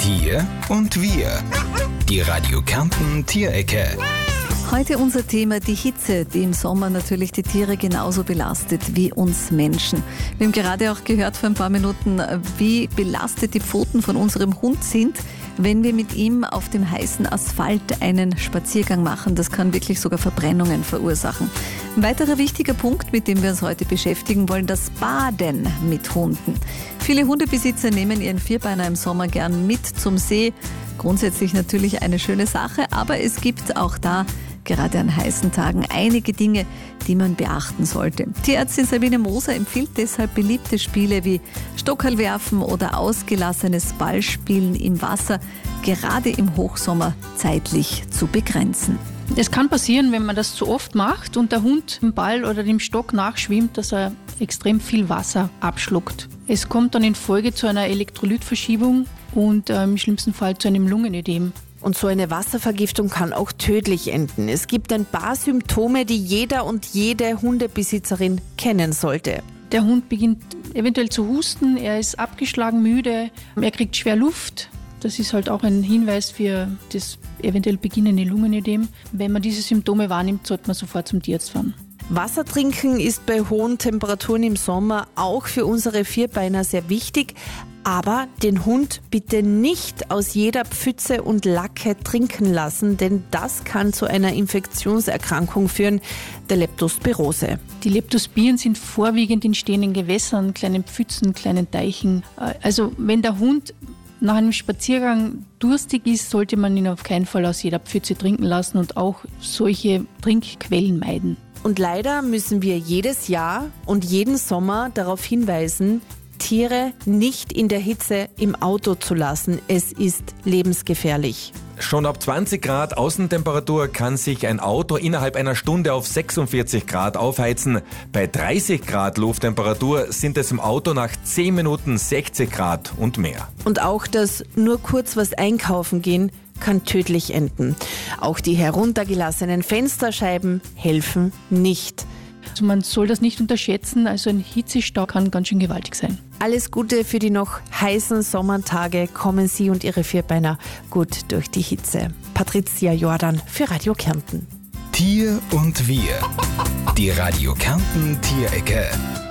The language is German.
Tier und Wir. Die Radio Kärnten Tierecke. Heute unser Thema die Hitze, die im Sommer natürlich die Tiere genauso belastet wie uns Menschen. Wir haben gerade auch gehört vor ein paar Minuten, wie belastet die Pfoten von unserem Hund sind, wenn wir mit ihm auf dem heißen Asphalt einen Spaziergang machen. Das kann wirklich sogar Verbrennungen verursachen. Ein weiterer wichtiger Punkt, mit dem wir uns heute beschäftigen wollen, das Baden mit Hunden. Viele Hundebesitzer nehmen ihren Vierbeiner im Sommer gern mit zum See. Grundsätzlich natürlich eine schöne Sache, aber es gibt auch da gerade an heißen Tagen einige Dinge, die man beachten sollte. Tierärztin Sabine Moser empfiehlt deshalb beliebte Spiele wie Stockerlwerfen oder ausgelassenes Ballspielen im Wasser gerade im Hochsommer zeitlich zu begrenzen. Es kann passieren, wenn man das zu oft macht und der Hund dem Ball oder dem Stock nachschwimmt, dass er extrem viel Wasser abschluckt. Es kommt dann in Folge zu einer Elektrolytverschiebung und im schlimmsten Fall zu einem Lungenödem. Und so eine Wasservergiftung kann auch tödlich enden. Es gibt ein paar Symptome, die jeder und jede Hundebesitzerin kennen sollte. Der Hund beginnt eventuell zu husten, er ist abgeschlagen, müde, er kriegt schwer Luft. Das ist halt auch ein Hinweis für das eventuell beginnende Lungenödem. Wenn man diese Symptome wahrnimmt, sollte man sofort zum Tierarzt fahren. Wasser trinken ist bei hohen Temperaturen im Sommer auch für unsere Vierbeiner sehr wichtig. Aber den Hund bitte nicht aus jeder Pfütze und Lacke trinken lassen, denn das kann zu einer Infektionserkrankung führen, der Leptospirose. Die Leptospiren sind vorwiegend in stehenden Gewässern, kleinen Pfützen, kleinen Teichen. Also wenn der Hund nach einem Spaziergang durstig ist, sollte man ihn auf keinen Fall aus jeder Pfütze trinken lassen und auch solche Trinkquellen meiden. Und leider müssen wir jedes Jahr und jeden Sommer darauf hinweisen, Tiere nicht in der Hitze im Auto zu lassen. Es ist lebensgefährlich. Schon ab 20 Grad Außentemperatur kann sich ein Auto innerhalb einer Stunde auf 46 Grad aufheizen. Bei 30 Grad Lufttemperatur sind es im Auto nach 10 Minuten 60 Grad und mehr. Und auch das nur kurz was einkaufen gehen kann tödlich enden. Auch die heruntergelassenen Fensterscheiben helfen nicht. Also man soll das nicht unterschätzen, also ein Hitzestau kann ganz schön gewaltig sein. Alles Gute für die noch heißen Sommertage. Kommen Sie und Ihre Vierbeiner gut durch die Hitze. Patricia Jordan für Radio Kärnten. Tier und Wir. Die Radio Kärnten Tierecke.